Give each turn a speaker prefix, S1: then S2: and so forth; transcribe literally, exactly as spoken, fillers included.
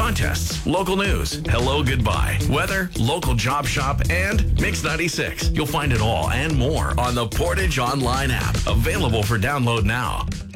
S1: contests, local news, hello, goodbye, weather, local job shop, and Mix ninety-six. You'll find it all and more on the Portage Online app, available for download now.